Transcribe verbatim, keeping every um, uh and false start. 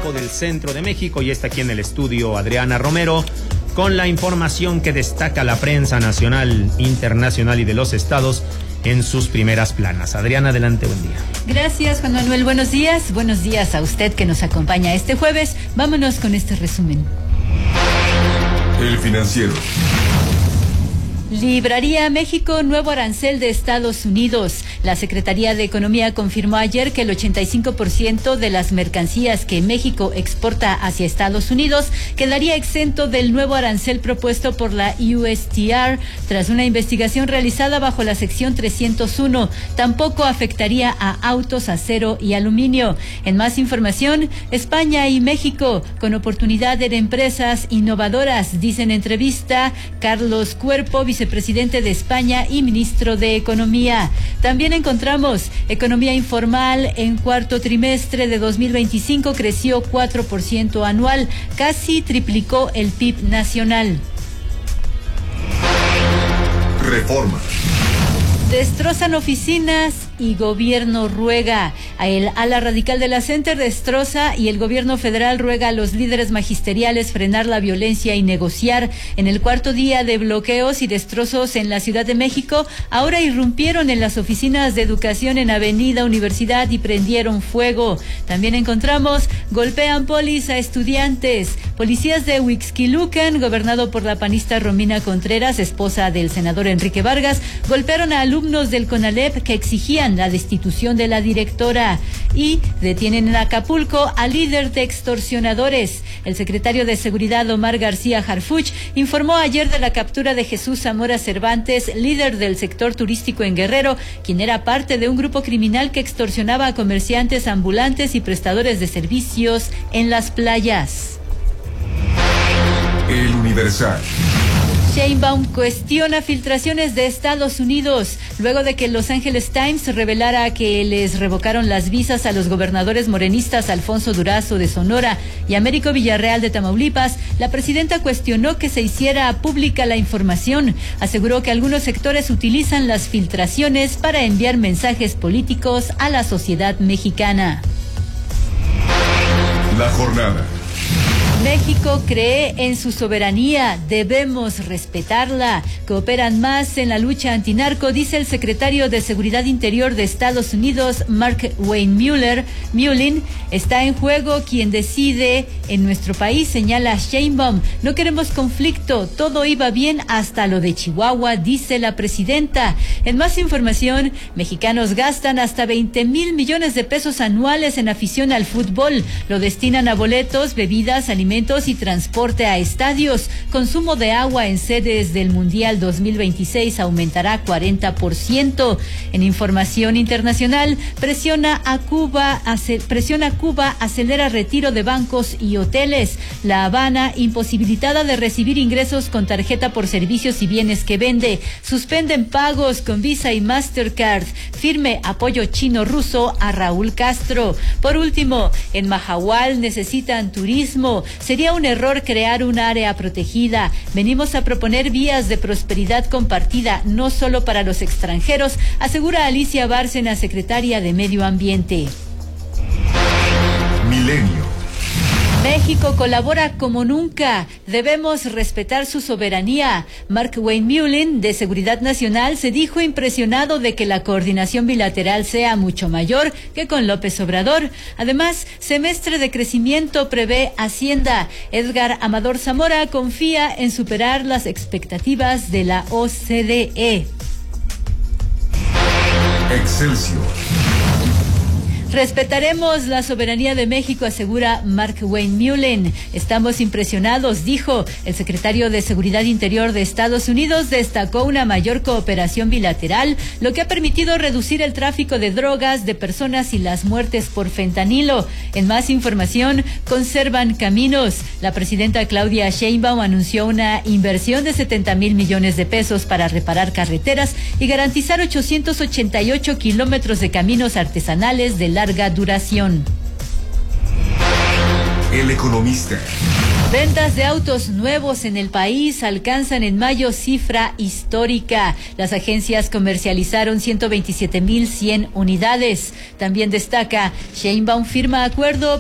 tiempo del centro de México, y está aquí en el estudio Adriana Romero con la información que destaca la prensa nacional, internacional y de los estados en sus primeras planas. Adriana, adelante, buen día. Gracias, Juan Manuel, buenos días. Buenos días a usted que nos acompaña este jueves. Vámonos con este resumen. El Financiero. Libraría México nuevo arancel de Estados Unidos. La Secretaría de Economía confirmó ayer que el ochenta y cinco por ciento de las mercancías que México exporta hacia Estados Unidos quedaría exento del nuevo arancel propuesto por la U S T R tras una investigación realizada bajo la sección trescientos uno. Tampoco afectaría a autos, acero y aluminio. En más información, España y México con oportunidad en empresas innovadoras, dice en entrevista Carlos Cuerpo, vicepresidente de España y ministro de Economía. También encontramos economía informal en cuarto trimestre de dos mil veinticinco creció cuatro por ciento anual, casi triplicó el P I B nacional. Reforma. Destrozan oficinas y gobierno ruega. A el ala radical de la Center destroza y el gobierno federal ruega a los líderes magisteriales frenar la violencia y negociar. En el cuarto día de bloqueos y destrozos en la Ciudad de México, ahora irrumpieron en las oficinas de educación en Avenida Universidad y prendieron fuego. También encontramos golpean polis a estudiantes. Policías de Huixquilucan, gobernado por la panista Romina Contreras, esposa del senador Enrique Vargas, golpearon a alumnos del CONALEP que exigían la destitución de la directora, y detienen en Acapulco al líder de extorsionadores. El secretario de Seguridad Omar García Harfuch informó ayer de la captura de Jesús Zamora Cervantes, líder del sector turístico en Guerrero, quien era parte de un grupo criminal que extorsionaba a comerciantes ambulantes y prestadores de servicios en las playas. El Universal. Sheinbaum cuestiona filtraciones de Estados Unidos luego de que el Los Angeles Times revelara que les revocaron las visas a los gobernadores morenistas Alfonso Durazo de Sonora y Américo Villarreal de Tamaulipas. La presidenta cuestionó que se hiciera pública la información. Aseguró que algunos sectores utilizan las filtraciones para enviar mensajes políticos a la sociedad mexicana. La jornada. México cree en su soberanía, debemos respetarla. Cooperan más en la lucha antinarco, dice el secretario de Seguridad Interior de Estados Unidos, Mark Wayne Mueller. Mullin, está en juego quien decide en nuestro país, señala Sheinbaum. No queremos conflicto, todo iba bien hasta lo de Chihuahua, dice la presidenta. En más información, mexicanos gastan hasta veinte mil millones de pesos anuales en afición al fútbol. Lo destinan a boletos, bebidas, alimentos y transporte a estadios. Consumo de agua en sedes del Mundial dos mil veintiséis aumentará cuarenta por ciento. En información internacional, presiona a Cuba, presiona a Cuba, acelera retiro de bancos y hoteles. La Habana, imposibilitada de recibir ingresos con tarjeta por servicios y bienes que vende. Suspenden pagos con Visa y Mastercard. Firme apoyo chino-ruso a Raúl Castro. Por último, en Mahahual necesitan turismo. Sería un error crear un área protegida. Venimos a proponer vías de prosperidad compartida, no solo para los extranjeros, asegura Alicia Bárcena, secretaria de Medio Ambiente. Milenio. México colabora como nunca. Debemos respetar su soberanía. Mark Wayne Mullin, de Seguridad Nacional, se dijo impresionado de que la coordinación bilateral sea mucho mayor que con López Obrador. Además, semestre de crecimiento prevé Hacienda. Edgar Amador Zamora confía en superar las expectativas de la O C D E. Excelsior. Respetaremos la soberanía de México, asegura Mark Wayne Mullin. Estamos impresionados, dijo. El secretario de Seguridad Interior de Estados Unidos destacó una mayor cooperación bilateral, lo que ha permitido reducir el tráfico de drogas, de personas y las muertes por fentanilo. En más información, conservan caminos. La presidenta Claudia Sheinbaum anunció una inversión de setenta mil millones de pesos para reparar carreteras y garantizar ochocientos ochenta y ocho kilómetros de caminos artesanales de larga duración. El Economista. Ventas de autos nuevos en el país alcanzan en mayo cifra histórica. Las agencias comercializaron ciento veintisiete mil cien unidades. También destaca, Sheinbaum firma acuerdo